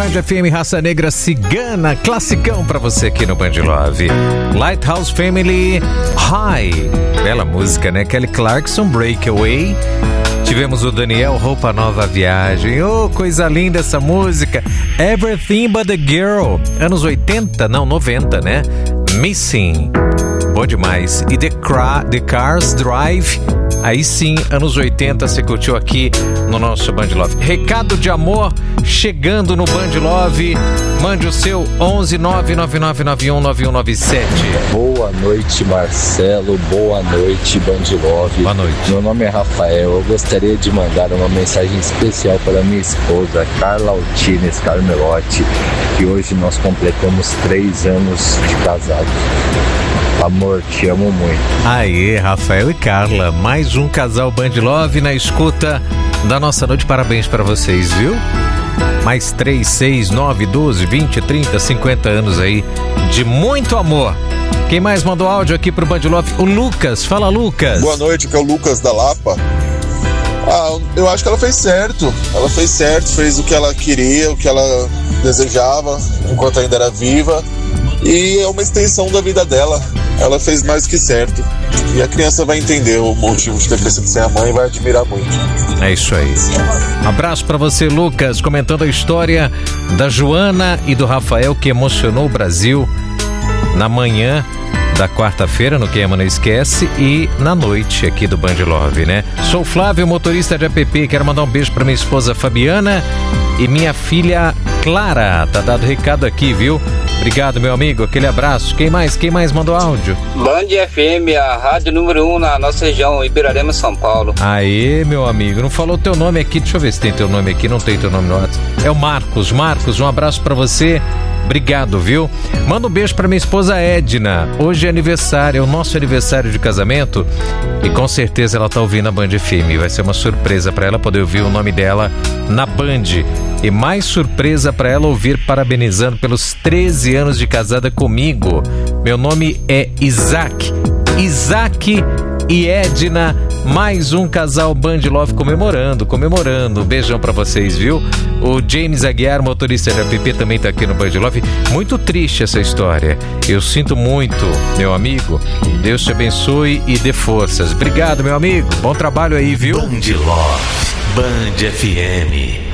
Band FM, Raça Negra Cigana, classicão pra você aqui no Band Love. Lighthouse Family, High, bela música, né? Kelly Clarkson, Breakaway. Tivemos o Daniel, Roupa Nova, Viagem. Oh, coisa linda essa música. Everything But The Girl, anos 80, não, 90, né? Missing, boa demais. E The Cars Drive, aí sim, anos 80, você curtiu aqui no nosso Band Love. Recado de amor chegando no Band Love. Mande o seu 11999919197. Boa noite, Marcelo. Boa noite, Band Love. Boa noite. Meu nome é Rafael. Eu gostaria de mandar uma mensagem especial para minha esposa, Carla Altines Carmelotti, que hoje nós completamos 3 anos de casado. Amor, te amo muito. Aê, Rafael e Carla, mais um casal Band Love na escuta da nossa noite. Parabéns pra vocês, viu? Mais 3, 6, 9, 12, 20, 30, 50 anos aí de muito amor. Quem mais mandou áudio aqui pro Band Love? O Lucas. Fala, Lucas. Boa noite, que é o Lucas da Lapa. Eu acho que ela fez certo. Ela fez certo, fez o que ela queria, o que ela desejava enquanto ainda era viva. E é uma extensão da vida dela. Ela fez mais do que certo. E a criança vai entender o motivo de ter crescido sem a mãe e vai admirar muito. É isso aí. Abraço pra você, Lucas, comentando a história da Joana e do Rafael que emocionou o Brasil na manhã da quarta-feira, no Quem Ama Não Esquece, e na noite aqui do Band Love, né? Sou Flávio, motorista de app. Quero mandar um beijo pra minha esposa Fabiana e minha filha Clara. Tá dado recado aqui, viu? Obrigado, meu amigo. Aquele abraço. Quem mais mandou áudio? Band FM, a rádio número 1 na nossa região, Ibirarema, São Paulo. Aê, meu amigo. Não falou teu nome aqui. Deixa eu ver se tem teu nome aqui. Não tem teu nome no WhatsApp. É o Marcos. Marcos, um abraço pra você. Obrigado, viu? Manda um beijo pra minha esposa Edna. Hoje é aniversário, é o nosso aniversário de casamento. E com certeza ela tá ouvindo a Band FM. Vai ser uma surpresa pra ela poder ouvir o nome dela na Band. E mais surpresa pra ela ouvir parabenizando pelos 13 anos de casada comigo. Meu nome é Isaac. Isaac e Edna, mais um casal Band Love comemorando. Um beijão pra vocês, viu? O James Aguiar, motorista de app, também tá aqui no Band Love. Muito triste essa história. Eu sinto muito, meu amigo. Deus te abençoe e dê forças. Obrigado, meu amigo. Bom trabalho aí, viu? Band Love, Band FM.